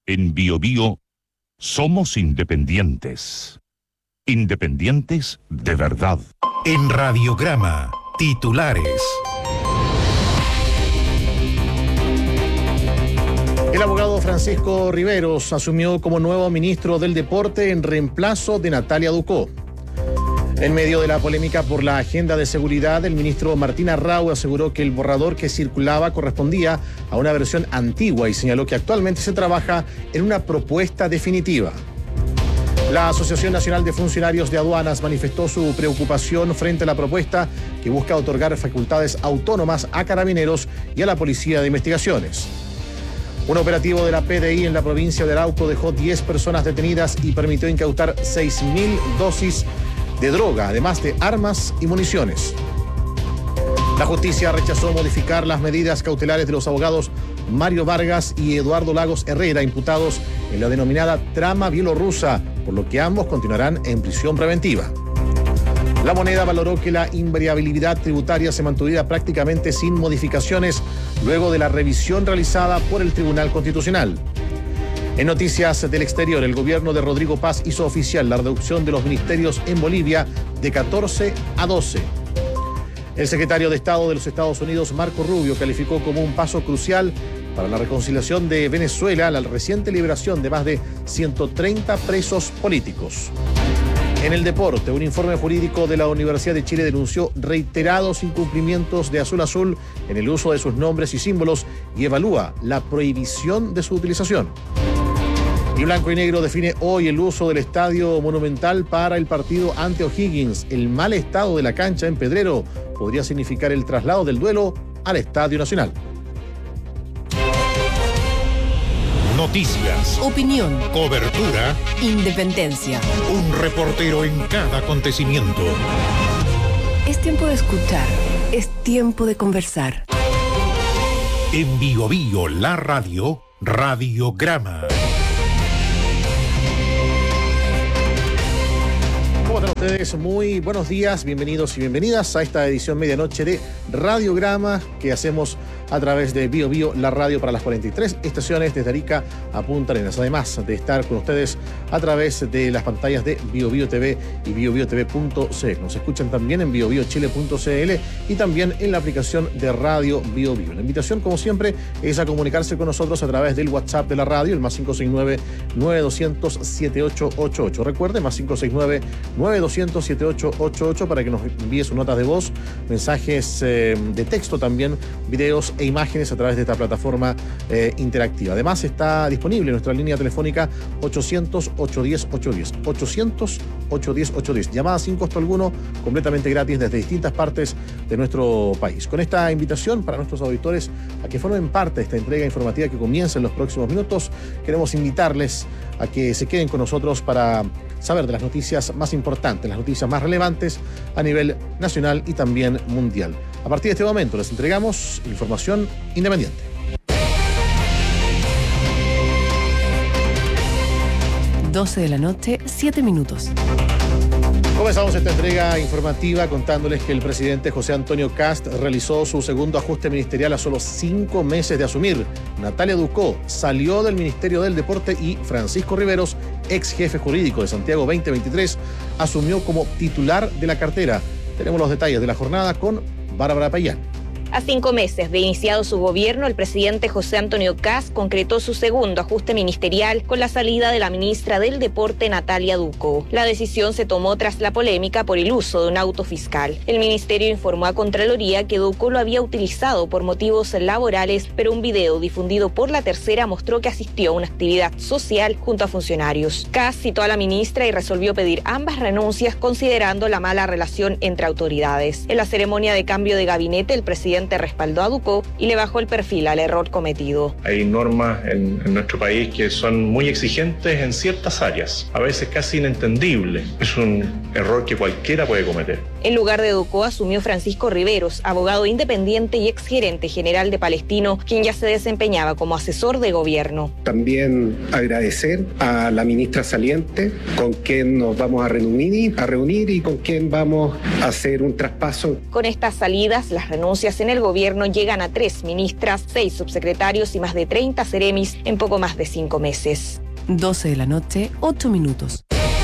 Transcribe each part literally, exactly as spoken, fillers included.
En Bio Bio somos independientes. Independientes de verdad. En Radiograma, titulares. El abogado Francisco Riveros asumió como nuevo ministro del Deporte en reemplazo de Natalia Ducó. En medio de la polémica por la agenda de seguridad, el ministro Martín Arrau aseguró que el borrador que circulaba correspondía a una versión antigua y señaló que actualmente se trabaja en una propuesta definitiva. La Asociación Nacional de Funcionarios de Aduanas manifestó su preocupación frente a la propuesta que busca otorgar facultades autónomas a carabineros y a la Policía de Investigaciones. Un operativo de la P D I en la provincia de Arauco dejó diez personas detenidas y permitió incautar seis mil dosis de droga, además de armas y municiones. La justicia rechazó modificar las medidas cautelares de los abogados Mario Vargas y Eduardo Lagos Herrera, imputados en la denominada trama bielorrusa, por lo que ambos continuarán en prisión preventiva. La Moneda valoró que la invariabilidad tributaria se mantuviera prácticamente sin modificaciones luego de la revisión realizada por el Tribunal Constitucional. En noticias del exterior, el gobierno de Rodrigo Paz hizo oficial la reducción de los ministerios en Bolivia de catorce a doce. El secretario de Estado de los Estados Unidos, Marco Rubio, calificó como un paso crucial para la reconciliación de Venezuela la reciente liberación de más de ciento treinta presos políticos. En el deporte, un informe jurídico de la Universidad de Chile denunció reiterados incumplimientos de Azul Azul en el uso de sus nombres y símbolos y evalúa la prohibición de su utilización. Y Blanco y Negro define hoy el uso del Estadio Monumental para el partido ante O'Higgins. El mal estado de la cancha en Pedrero podría significar el traslado del duelo al Estadio Nacional. Noticias, opinión, cobertura, independencia. Un reportero en cada acontecimiento. Es tiempo de escuchar, es tiempo de conversar. En Bio Bio, la radio, Radiograma. ¿Cómo están ustedes? Muy buenos días, bienvenidos y bienvenidas a esta edición medianoche de Radiograma que hacemos a través de Bio Bio, la radio para las cuarenta y tres estaciones desde Arica a Punta Arenas. Además de estar con ustedes a través de las pantallas de Bio Bio T V y bio bio t v punto c l. Nos escuchan también en bio bio chile punto c l y también en la aplicación de Radio Bio Bio. La invitación, como siempre, es a comunicarse con nosotros a través del WhatsApp de la radio, el más cinco seis nueve, nueve dos cero cero, siete ocho ocho ocho. Recuerde, más cinco seis nueve, nueve dos cero cero, siete ocho ocho ocho para que nos envíe sus notas de voz, mensajes eh, de texto también, videos e imágenes a través de esta plataforma eh, interactiva. Además está disponible nuestra línea telefónica ochocientos, ochocientos diez, ochocientos diez. ochocientos, ochocientos diez, ochocientos diez. Llamada sin costo alguno, completamente gratis desde distintas partes de nuestro país. Con esta invitación para nuestros auditores a que formen parte de esta entrega informativa que comienza en los próximos minutos, queremos invitarles a que se queden con nosotros para saber de las noticias más importantes, las noticias más relevantes a nivel nacional y también mundial. A partir de este momento les entregamos información independiente. doce de la noche, siete minutos. Comenzamos esta entrega informativa contándoles que el presidente José Antonio Kast realizó su segundo ajuste ministerial a solo cinco meses de asumir. Natalia Ducó salió del Ministerio del Deporte y Francisco Riveros, ex jefe jurídico de Santiago veinte veintitrés, asumió como titular de la cartera. Tenemos los detalles de la jornada con Bárbara Payán. A cinco meses de iniciado su gobierno, el presidente José Antonio Kast concretó su segundo ajuste ministerial con la salida de la ministra del Deporte, Natalia Ducó. La decisión se tomó tras la polémica por el uso de un auto fiscal. El ministerio informó a Contraloría que Ducó lo había utilizado por motivos laborales, pero un video difundido por La Tercera mostró que asistió a una actividad social junto a funcionarios. Kast citó a la ministra y resolvió pedir ambas renuncias considerando la mala relación entre autoridades. En la ceremonia de cambio de gabinete, el presidente respaldó a Ducó y le bajó el perfil al error cometido. Hay normas en, en nuestro país que son muy exigentes en ciertas áreas, a veces casi inentendibles. Es un error que cualquiera puede cometer. En lugar de Ducó asumió Francisco Riveros, abogado independiente y exgerente general de Palestino, quien ya se desempeñaba como asesor de gobierno. También agradecer a la ministra saliente, con quien nos vamos a reunir, a reunir y con quien vamos a hacer un traspaso. Con estas salidas, las renuncias en en el gobierno llegan a tres ministras, seis subsecretarios y más de treinta seremis en poco más de cinco meses. doce de la noche, ocho minutos.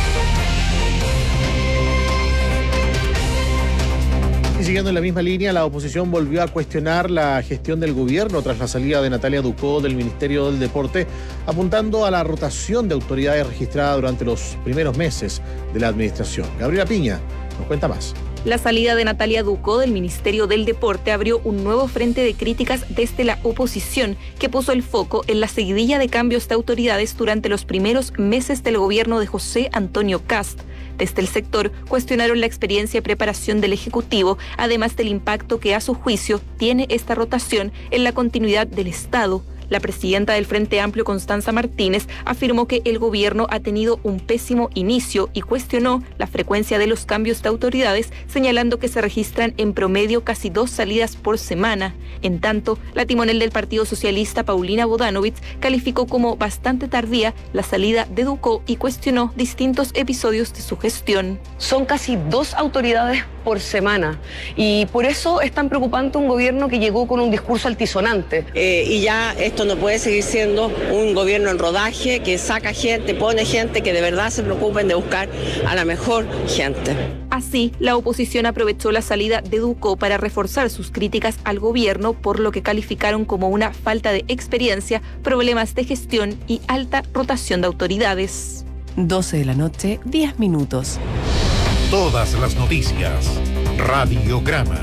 Y siguiendo en la misma línea, la oposición volvió a cuestionar la gestión del gobierno tras la salida de Natalia Ducó del Ministerio del Deporte, apuntando a la rotación de autoridades registrada durante los primeros meses de la administración. Gabriela Piña nos cuenta más. La salida de Natalia Ducó del Ministerio del Deporte abrió un nuevo frente de críticas desde la oposición, que puso el foco en la seguidilla de cambios de autoridades durante los primeros meses del gobierno de José Antonio Kast. Desde el sector cuestionaron la experiencia y preparación del Ejecutivo, además del impacto que a su juicio tiene esta rotación en la continuidad del Estado. La presidenta del Frente Amplio, Constanza Martínez, afirmó que el gobierno ha tenido un pésimo inicio y cuestionó la frecuencia de los cambios de autoridades, señalando que se registran en promedio casi dos salidas por semana. En tanto, la timonel del Partido Socialista, Paulina Bodanovich, calificó como bastante tardía la salida de Ducó y cuestionó distintos episodios de su gestión. Son casi dos autoridades por semana y por eso es tan preocupante un gobierno que llegó con un discurso altisonante. Eh, y ya esto no puede seguir siendo un gobierno en rodaje que saca gente, pone gente que de verdad se preocupen de buscar a la mejor gente. Así, la oposición aprovechó la salida de Ducó para reforzar sus críticas al gobierno, por lo que calificaron como una falta de experiencia, problemas de gestión y alta rotación de autoridades. doce de la noche, diez minutos. Todas las noticias. Radiograma.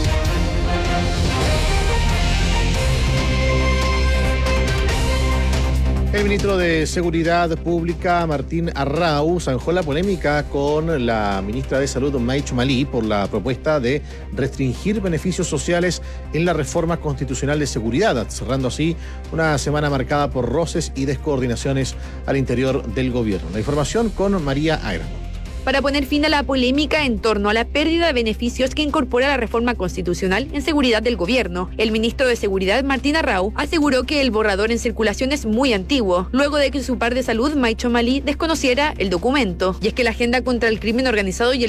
El ministro de Seguridad Pública, Martín Arrau, zanjó la polémica con la ministra de Salud, May Chumali, por la propuesta de restringir beneficios sociales en la reforma constitucional de seguridad, cerrando así una semana marcada por roces y descoordinaciones al interior del gobierno. La información con María Ayrán. Para poner fin a la polémica en torno a la pérdida de beneficios que incorpora la reforma constitucional en seguridad del gobierno, el ministro de Seguridad, Martín Arrau, aseguró que el borrador en circulación es muy antiguo, luego de que su par de salud, May Chumali, desconociera el documento. Y es que la agenda contra el crimen organizado y el